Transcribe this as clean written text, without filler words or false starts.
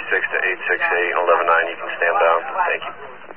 to 868 119. You can stand down. Thank you.